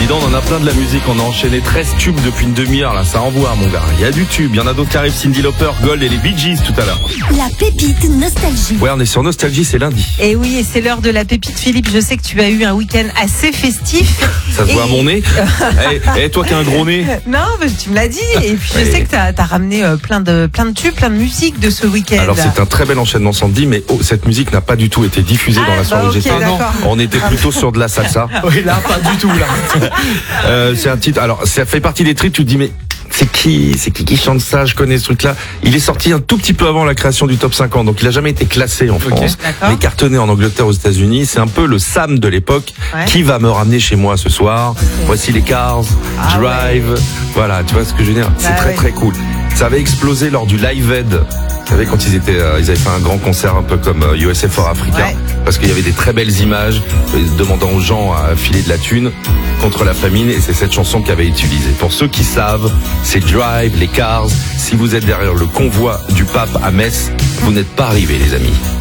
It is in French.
Dis donc, on en a plein de la musique, on a enchaîné 13 tubes depuis une demi-heure, là, ça envoie, mon gars. Il y a du tube, il y en a d'autres qui arrivent, Cyndi Lauper, Gold et les Bee Gees tout à l'heure. La pépite nostalgie. Ouais, on est sur Nostalgie, c'est lundi. Et oui, et c'est l'heure de la pépite, Philippe. Je sais que tu as eu un week-end assez festif. Ça se voit à mon nez. Toi qui as un gros nez. Non, mais tu me l'as dit. Et puis je sais que t'as ramené plein de tubes, plein de musique de ce week-end. Alors c'est un très bel enchaînement, Sandy, mais cette musique n'a pas du tout été diffusée dans la soirée où j'étais. On était plutôt sur de la salsa. Oui, là, pas du tout, là. C'est un titre. Alors, ça fait partie des titres. Tu te dis, mais c'est qui chante ça? Je connais ce truc-là. Il est sorti un tout petit peu avant la création du Top 50, donc il a jamais été classé en France. Mais cartonné en Angleterre, aux États-Unis. C'est un peu le Sam de l'époque. Ouais. Qui va me ramener chez moi ce soir? Voici les Cars, Drive. Ouais. Voilà, tu vois ce que je veux dire? C'est très cool. Ça avait explosé lors du Live Aid. Vous savez, quand ils avaient fait un grand concert un peu comme USA for Africa, parce qu'il y avait des très belles images demandant aux gens à filer de la thune contre la famine, et c'est cette chanson qu'ils avaient utilisée. Pour ceux qui savent, c'est Drive, les Cars. Si vous êtes derrière le convoi du pape à Metz, vous n'êtes pas arrivés, les amis.